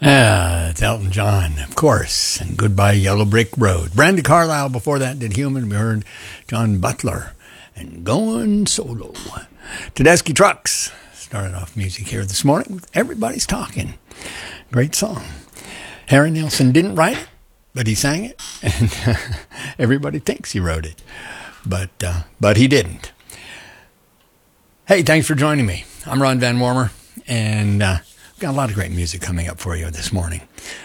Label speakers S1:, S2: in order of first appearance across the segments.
S1: It's Elton John, of course, and Goodbye Yellow Brick Road. Brandi Carlile before that did Human. We heard John Butler and Going Solo. Tedeschi Trucks started off music here this morning with Everybody's Talking. Great song. Harry Nilsson didn't write it, but he sang it, and everybody thinks he wrote it, but he didn't. Hey, thanks for joining me. I'm Ron Van Warmer, and we've got a lot of great music coming up for you this morning.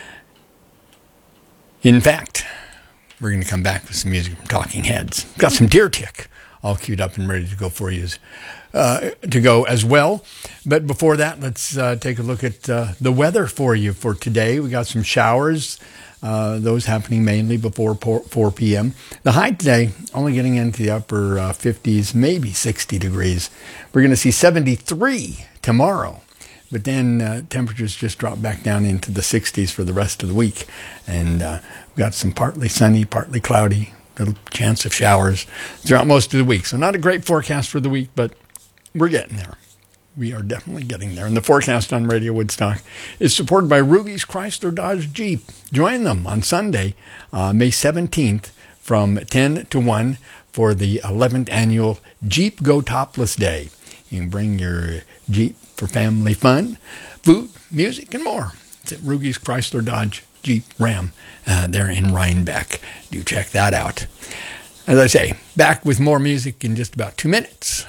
S1: In fact, we're going to come back with some music from Talking Heads. We've got some Deer Tick all queued up and ready to go for you to go as well. But before that, let's take a look at the weather for you for today. We got some showers, those happening mainly before 4 p.m. The high today only getting into the upper 50s, maybe 60 degrees. We're going to see 73 tomorrow. But then temperatures just drop back down into the 60s for the rest of the week. And we've got some partly sunny, partly cloudy, little chance of showers throughout most of the week. So not a great forecast for the week, but we're getting there. We are definitely getting there. And the forecast on Radio Woodstock is supported by Rugies Chrysler Dodge Jeep. Join them on Sunday, May 17th from 10 to 1 for the 11th annual Jeep Go Topless Day. You can bring your Jeep for family fun, food, music, and more. It's at Rugies Chrysler Dodge Jeep Ram there in Rhinebeck. Do check that out. As I say, back with more music in just about 2 minutes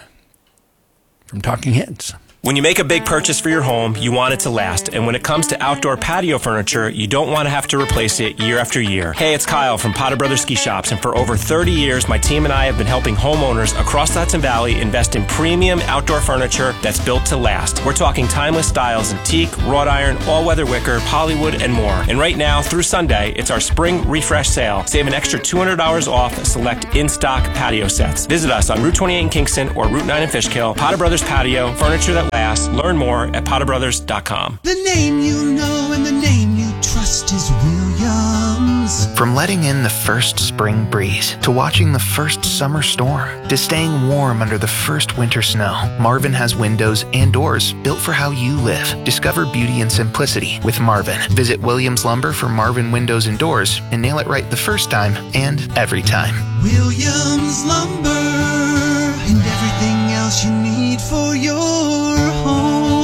S1: from Talking Heads.
S2: When you make a big purchase for your home, you want it to last. And when it comes to outdoor patio furniture, you don't want to have to replace it year after year. Hey, it's Kyle from Potter Brothers Ski Shops. And for over 30 years, my team and I have been helping homeowners across the Hudson Valley invest in premium outdoor furniture that's built to last. We're talking timeless styles in teak, wrought iron, all-weather wicker, polywood, and more. And right now, through Sunday, it's our spring refresh sale. Save an extra $200 off select in-stock patio sets. Visit us on Route 28 in Kingston or Route 9 in Fishkill. Potter Brothers Patio, furniture that lasts. Learn more at PotterBrothers.com.
S3: The name you know and the name you trust is Williams.
S4: From letting in the first spring breeze, to watching the first summer storm, to staying warm under the first winter snow, Marvin has windows and doors built for how you live. Discover beauty and simplicity with Marvin. Visit Williams Lumber for Marvin windows and doors and nail it right the first time and every time.
S3: Williams Lumber and everything else you need for your home.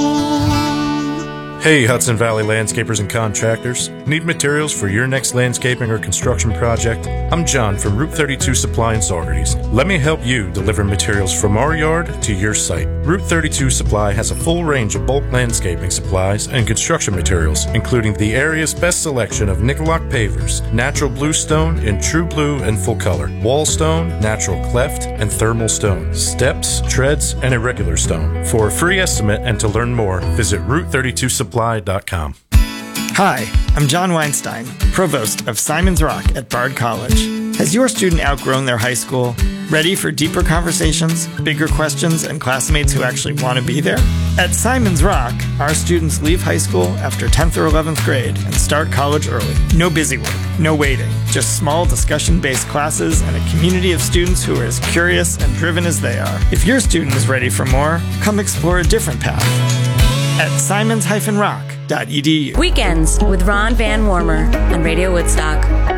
S5: Hey, Hudson Valley landscapers and contractors. Need materials for your next landscaping or construction project? I'm John from Route 32 Supply in Saugerties. Let me help you deliver materials from our yard to your site. Route 32 Supply has a full range of bulk landscaping supplies and construction materials, including the area's best selection of Nicolock pavers, natural blue stone in true blue and full color, wall stone, natural cleft, and thermal stone, steps, treads, and irregular stone. For a free estimate and to learn more, visit Route32Supply.com.
S6: Hi, I'm John Weinstein, Provost of Simon's Rock at Bard College. Has your student outgrown their high school? Ready for deeper conversations, bigger questions, and classmates who actually want to be there? At Simon's Rock, our students leave high school after 10th or 11th grade and start college early. No busy work, no waiting, just small discussion-based classes and a community of students who are as curious and driven as they are. If your student is ready for more, come explore a different path at simons-rock.edu.
S7: Weekends with Ron Van Warmer on Radio Woodstock.